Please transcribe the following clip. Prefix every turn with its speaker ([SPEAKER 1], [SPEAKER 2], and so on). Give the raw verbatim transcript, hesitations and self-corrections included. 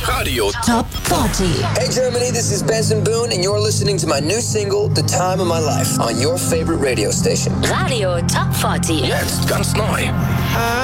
[SPEAKER 1] Radio Top vierzig.
[SPEAKER 2] Hey Germany, this is Benson Boone and you're listening to my new single, The Time of My Life, on your favorite radio station.
[SPEAKER 1] Radio Top vierzig. Jetzt ganz neu.